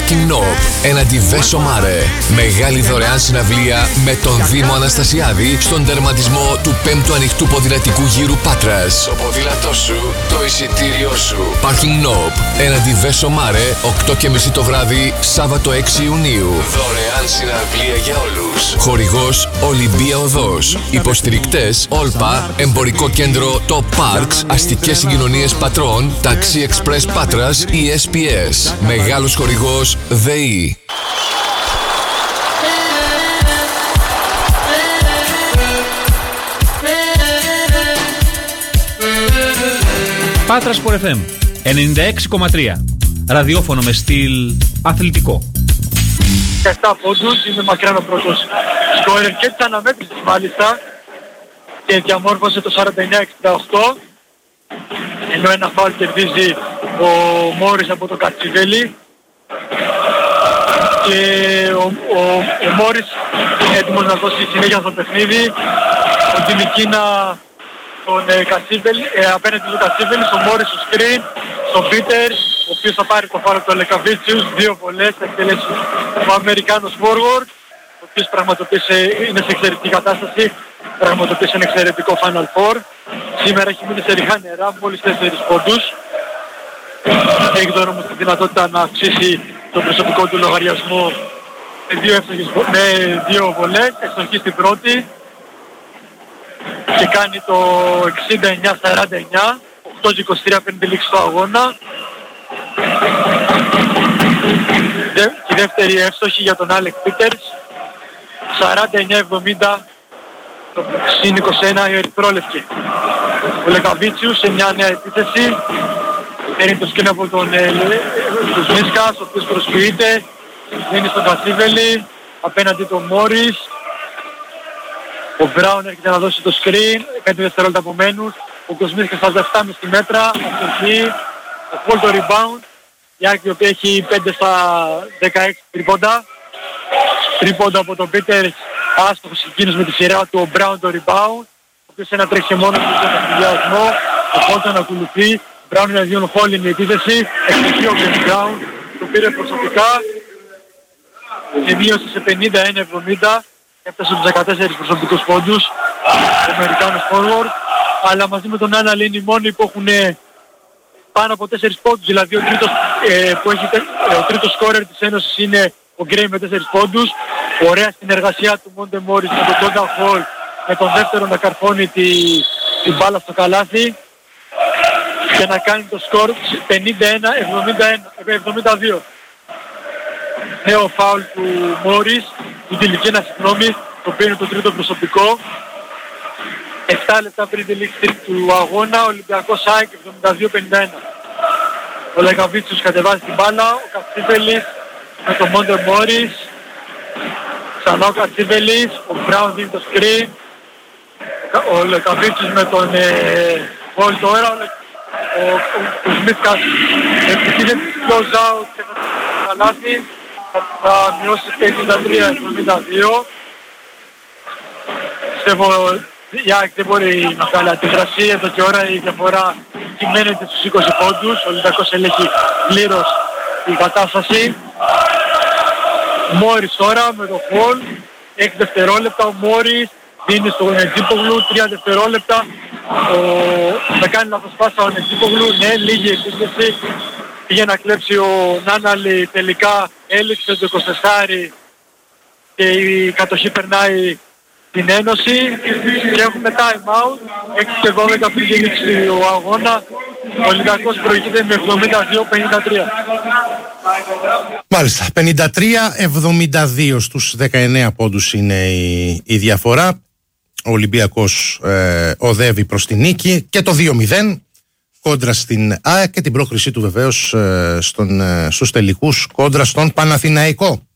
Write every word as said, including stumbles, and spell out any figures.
Parking Knob έναντι Βέσο Μάρε. Μεγάλη δωρεάν συναυλία με τον Δήμο Αναστασιάδη στον τερματισμό του πέμπτου ανοιχτού ποδηλατικού γύρου Πάτρας. Το ποδήλατό σου, το εισιτήριό σου. Parking Knob έναντι Βέσο Μάρε, οκτώ και μισή το βράδυ, Σάββατο έξι Ιουνίου. Δωρεάν συναυλία για όλους. Χορηγός Ολυμπία Οδός. Υποστηρικτές Όλπα, Εμπορικό Κέντρο Top Parks, Αστικές Συγκοινωνίες Πατρών, Taxi Express Πάτρας, ι ες πι ες. Μεγάλος χορηγός ΔΕΗ. Πάτρας Sport εφ εμ ενενήντα έξι κόμμα τρία. Ραδιόφωνο με στυλ αθλητικό. δεκαεπτά πόντους, είναι μακράν ο πρώτος σκόρερ και της αναμέτρησης μάλιστα και διαμόρφωσε το σαράντα εννιά εξήντα οκτώ, ενώ ένα φάουλ κερδίζει ο Μόρις από το Κατσιβέλη και ο, ο, ο Μόρις έτοιμος να δώσει συνέχεια στο παιχνίδι. Ο Τιμικίνα τον ε, Κατσίβελη, ε, απέναντι του Κατσίβελη, ο Μόρις στο screen, στον Πίτερ, ο οποίος θα πάρει το φάουλ από τον Λεκαβίτσιους, δύο βολές, θα εκτελέσει ο Αμερικάνος forward, ο οποίος πραγματοποίησε, είναι σε εξαιρετική κατάσταση, πραγματοποίησε ένα εξαιρετικό Final Four. Σήμερα έχει μείνει σε ριχά νερά, μόλις τέσσερις πόντους. Έχει τώρα όμως τη δυνατότητα να αυξήσει τον προσωπικό του λογαριασμό με δύο, εύστοχες, με δύο βολές, ευστοχή στην πρώτη και κάνει το εξήντα εννιά σαράντα εννιά, οκτώ και είκοσι τρία πριν τη λήξη του αγώνα. Και η δεύτερη εύστοχη για τον Άλεκ Πίτερς, σαράντα εννιά εβδομήντα, συν είκοσι ένα η ερυθρόλευκη. Ο Λεκαβίτσιους σε μια νέα επίθεση, παίρνει το σκηνό από τον ε, Μίσκας, ο οποίος προσποιείται, δίνει στον Κατσίβελη, απέναντι τον Μόρις. Ο Μπράουν έρχεται να δώσει το screen, πέντε δευτερόλεπτα απομένους. Ο Κοσμίσκας βάζει επτά κόμμα πέντε μέτρα, αυτοχή, ο Πολ το rebound. Η Άκη, η οποία έχει πέντε στα δεκαέξι τρίποντα. Τρίποντα από τον Πίτερς, άστοχος εκείνος με τη σειρά του, ο Μπράουν το rebound. Ο οποίος ένα τρέχει μόνο του στον αυτοδιασμό, ο Πολ τον ακολουθεί. Ο Μπράουν είναι δύο χόλ η επίθεση, εκτελεί ο Μπράουν, το πήρε προσωπικά. Και μείωσε σε πενήντα ένα εβδομήντα. Έφτασε στους δεκατέσσερις προσωπικούς πόντους, ο Αμερικάνος forward, αλλά μαζί με τον Άννα Λίνη μόνοι που έχουν πάνω από τέσσερις πόντους, δηλαδή ο τρίτος, ε, που έχει, ε, ο τρίτος σκόρερ της Ένωσης είναι ο Γκρέι με τέσσερις πόντους. Ωραία συνεργασία του Μόντε Μόρις με τον Τζόντα Χολ, με τον δεύτερο να καρφώνει τη, την μπάλα στο καλάθι και να κάνει το σκορ πενήντα ένα εβδομήντα δύο. Νέο φάουλ του Μόρις, του Τιλικίνα, συγγνώμη, το οποίο είναι το τρίτο προσωπικό. επτά λεπτά πριν τη λήξη του αγώνα, ο Ολυμπιακός ΑΕΚ εβδομήντα δύο πενήντα ένα. Ο Λεκαβίτσιος κατεβάζει την μπάλα, ο Κατσίβελης με τον Μόντε Μόρις. Ξανά ο Κατσίβελης, ο Μπράουν δίνει το screen. Ο Λεκαβίτσιος με τον Βολ ε, τώρα, ο, ο, ο, ο Σμίθκας επιτυχεί close out και θα το καλάθι. Θα μειώσει πενήντα τρία εβδομήντα δύο. Πιστεύω η ΑΕΚ δεν μπορεί να βγάλει αντίδραση. Εδώ και ώρα η διαφορά κυμαίνεται στους είκοσι πόντους. Ο Ολυμπιακός ελέγχει πλήρως την κατάσταση. Μόρις τώρα με το Χολ. έξι δευτερόλεπτα. Ο Μόρις δίνει στον Νετζίπογλου τρία δευτερόλεπτα. Ο... Θα κάνει λάθος πάσα ο Νετζίπογλου. Ναι, λίγη επίθεση. Πήγε να κλέψει ο Νάναλη, τελικά έλειξε το είκοσι τέσσερα και η κατοχή περνάει την Ένωση και έχουμε time out, έξι και δώδεκα πριν τη λήξη του αγώνα. Ο Ολυμπιακός προηγείται με εβδομήντα δύο πενήντα τρία. Μάλιστα, πενήντα τρία εβδομήντα δύο στους δεκαεννέα πόντους είναι η, η διαφορά. Ο Ολυμπιακός ε, οδεύει προς την νίκη και το δύο μηδέν κόντρα στην ΑΕΚ και την πρόκρισή του βεβαίως ε, στον, ε, στους τελικούς κόντρα στον Παναθηναϊκό.